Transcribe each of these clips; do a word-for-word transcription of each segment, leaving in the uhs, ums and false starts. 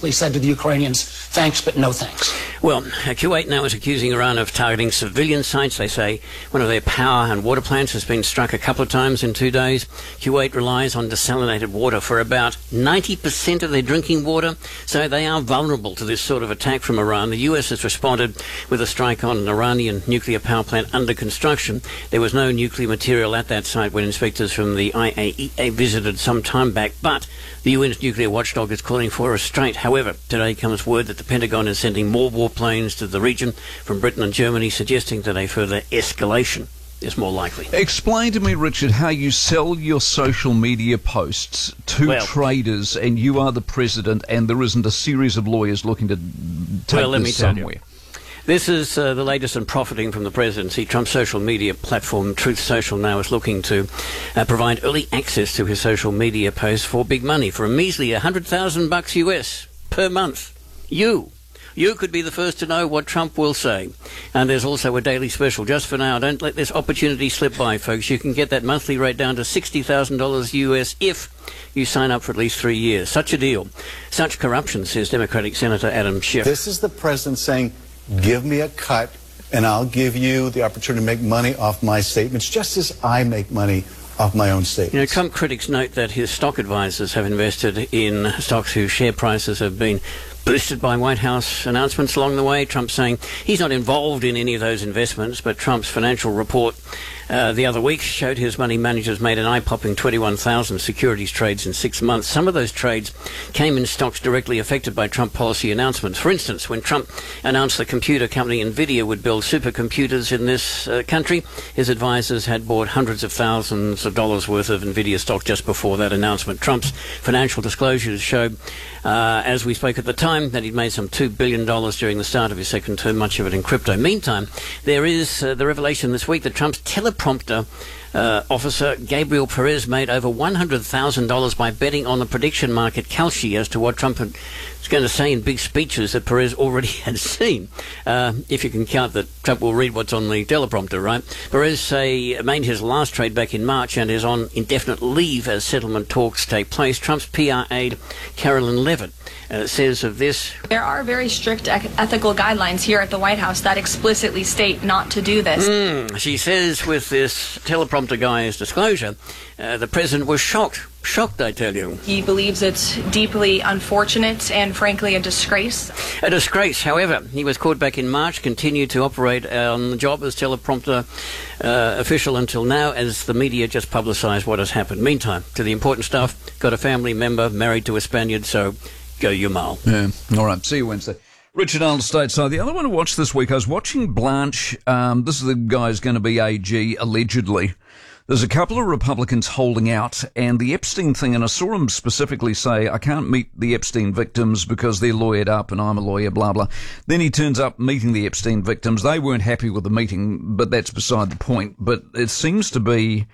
basically said to the Ukrainians, thanks, but no thanks. Well, Kuwait now is accusing Iran of targeting civilian sites. They say one of their power and water plants has been struck a couple of times in two days. Kuwait relies on desalinated water for about ninety percent of their drinking water, so they are vulnerable to this sort of attack from Iran. The U S has responded with a strike on an Iranian nuclear power plant under construction. There was no nuclear material at that site when inspectors from the I A E A visited some time back, but the U N's nuclear watchdog is calling for restraint. However, today comes word that the Pentagon is sending more warplanes to the region from Britain and Germany, suggesting that a further escalation is more likely. Explain to me, Richard, how you sell your social media posts to well, traders, and you are the president, and there isn't a series of lawyers looking to take well, let this me tell somewhere. You. This is uh, the latest in profiting from the presidency. Trump's social media platform, Truth Social, now is looking to uh, provide early access to his social media posts for big money, for a measly one hundred thousand bucks U S per month. You. You could be the first to know what Trump will say. And there's also a daily special just for now. Don't let this opportunity slip by, folks. You can get that monthly rate down to sixty thousand dollars U S if you sign up for at least three years. Such a deal. Such corruption, says Democratic Senator Adam Schiff. This is the president saying, give me a cut, and I'll give you the opportunity to make money off my statements, just as I make money off my own statements. You know, Trump critics note that his stock advisors have invested in stocks whose share prices have been boosted by White House announcements along the way. Trump saying he's not involved in any of those investments, but Trump's financial report uh, the other week showed his money managers made an eye-popping twenty-one thousand securities trades in six months. Some of those trades came in stocks directly affected by Trump policy announcements. For instance, when Trump announced the computer company Nvidia would build supercomputers in this uh, country, his advisors had bought hundreds of thousands of dollars worth of Nvidia stock just before that announcement. Trump's financial disclosures showed, uh, as we spoke at the time, that he'd made some two billion dollars during the start of his second term, much of it in crypto. Meantime, there is uh, the revelation this week that Trump's teleprompter uh, officer, Gabriel Perez, made over one hundred thousand dollars by betting on the prediction market Kalshi as to what Trump had, was going to say in big speeches that Perez already had seen. Uh, if you can count that Trump will read what's on the teleprompter, right? Perez say, made his last trade back in March and is on indefinite leave as settlement talks take place. Trump's P R aide, Carolyn Levitt, Uh, says of this, there are very strict ec- ethical guidelines here at the White House that explicitly state not to do this. Mm, she says with this teleprompter guy's disclosure, uh, the president was shocked. Shocked, I tell you. He believes it's deeply unfortunate and, frankly, a disgrace. A disgrace. However, he was caught back in March, continued to operate on the job as teleprompter uh, official until now, as the media just publicised what has happened. Meantime, to the important stuff, got a family member married to a Spaniard, so go Yamal. Yeah. All right. See you Wednesday. Richard Arnold stateside. The other one to watch this week, I was watching Blanche. Um, this is the guy who's going to be A G, allegedly. There's a couple of Republicans holding out, and the Epstein thing, and I saw him specifically say, I can't meet the Epstein victims because they're lawyered up and I'm a lawyer, blah, blah. Then he turns up meeting the Epstein victims. They weren't happy with the meeting, but that's beside the point. But it seems to be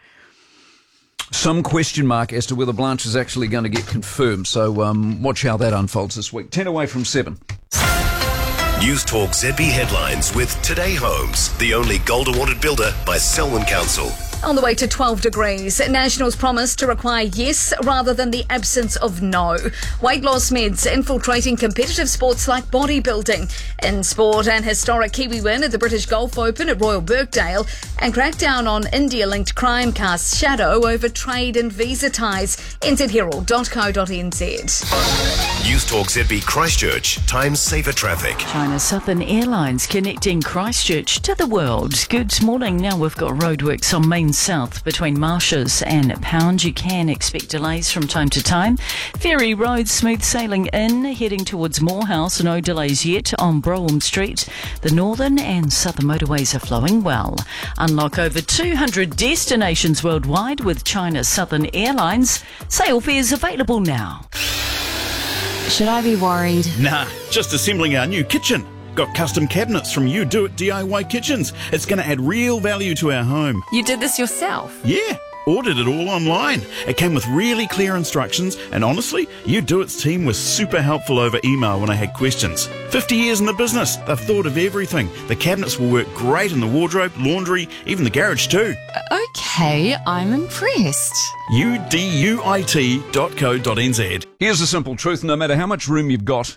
some question mark as to whether Blanche is actually going to get confirmed. So um, watch how that unfolds this week. Ten away from seven. News Talk Z B headlines with Today Homes, the only gold awarded builder by Selwyn Council. On the way to twelve degrees, Nationals promise to require yes rather than the absence of no. Weight loss meds infiltrating competitive sports like bodybuilding. In sport, an historic Kiwi win at the British Golf Open at Royal Birkdale, and crackdown on India-linked crime casts shadow over trade and visa ties. n z herald dot co dot n z. News Talk Z B Christchurch, times safer traffic. China Southern Airlines connecting Christchurch to the world. Good morning. Now we've got roadworks on Main South between Marshes and Pound. You can expect delays from time to time. Ferry Road smooth sailing in, heading towards Morehouse. No delays yet on Brougham Street. The northern and southern motorways are flowing well. Unlock over two hundred destinations worldwide with China Southern Airlines. Sale fares available now. Should I be worried? Nah, just assembling our new kitchen. Got custom cabinets from You Do It D I Y Kitchens. It's going to add real value to our home. You did this yourself? Yeah, ordered it all online. It came with really clear instructions, and honestly, You Do It's team was super helpful over email when I had questions. fifty years in the business, they've thought of everything. The cabinets will work great in the wardrobe, laundry, even the garage too. Okay, I'm impressed. U D U I T dot co dot n z. Here's the simple truth. No matter how much room you've got